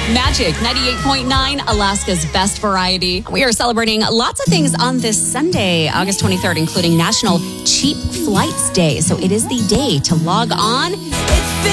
Magic 98.9, Alaska's best variety. We are celebrating lots of things on this Sunday, August 23rd, including National Cheap Flights Day. So it is the day to log on